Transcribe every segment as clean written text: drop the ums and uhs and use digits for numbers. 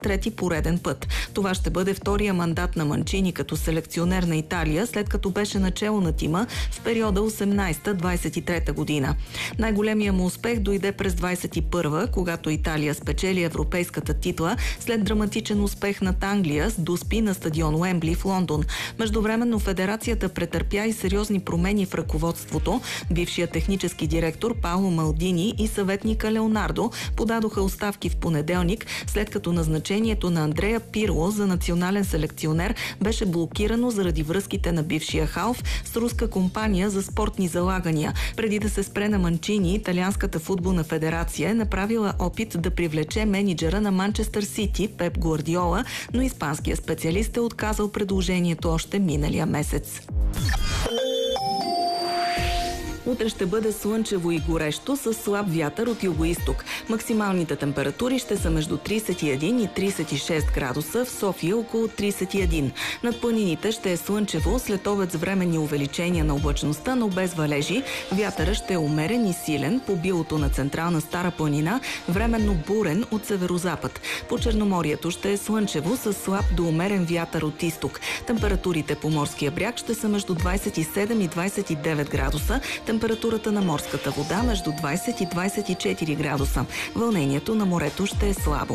трети пореден път. Това ще бъде втория мандат на Манчини като селекционер на Италия, след като беше начело на тима в периода 18-23 година. Най-големия му успех дойде през 21-а, когато Италия спечели европейската титла след драматичен успех над Англия с дуспи на стадион Уембли в Лондон. Междувременно федерацията претърпя и сериозни промени в ръководството. Бившият технически директор Пауло Малдини и съветника Леонардо подадоха оставки в понеделник, след като назначението на Андреа Пирло за национален селекционер беше блокирано заради връзките на бившия халф с руска компания за спортни залагания. Преди да се спре на Манчини, Италианската футболна федерация е направила опит да привлече мениджъра на Манчестър Сити Пеп Гвардиола, но испанският специалист е отказал предложението още миналия месец. Утре ще бъде слънчево и горещо с слаб вятър от югоизток. Максималните температури ще са между 31 и 36 градуса, в София около 31. Над планините ще е слънчево, след обед с временни увеличения на облачността, но без валежи. Вятърът ще е умерен и силен, по билото на централна Стара планина, временно бурен от северозапад. По Черноморието ще е слънчево с слаб до умерен вятър от изток. Температурите по морския бряг ще са между 27 и 29 градуса. Температурата на морската вода между 20 и 24 градуса. Вълнението на морето ще е слабо.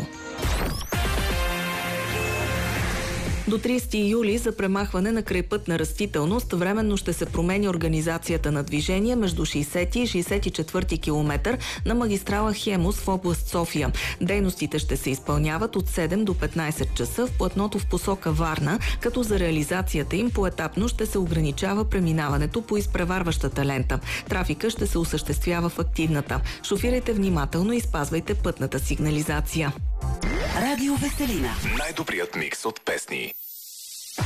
До 30 юли за премахване на крайпътна растителност временно ще се промени организацията на движение между 60 и 64 километър на магистрала Хемус в област София. Дейностите ще се изпълняват от 7 до 15 часа в платното в посока Варна, като за реализацията им поетапно ще се ограничава преминаването по изпреварващата лента. Трафика ще се осъществява в активната. Шофирайте внимателно и спазвайте пътната сигнализация. Радио Веселина. Най-добрият микс от песни.